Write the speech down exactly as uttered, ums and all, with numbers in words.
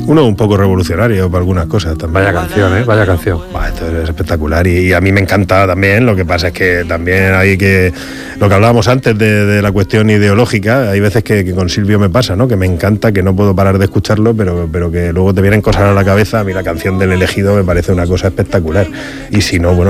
Uno un poco revolucionario para algunas cosas también. Vaya canción, ¿eh? Vaya canción. Bah, esto es espectacular y, y a mí me encanta también. Lo que pasa es que también hay que... Lo que hablábamos antes de, de la cuestión ideológica, hay veces que, que con Silvio me pasa, ¿no? Que me encanta, que no puedo parar de escucharlo, pero, pero que luego te vienen cosas a la cabeza. A mí la canción del Elegido me parece una cosa espectacular. Y si no, bueno...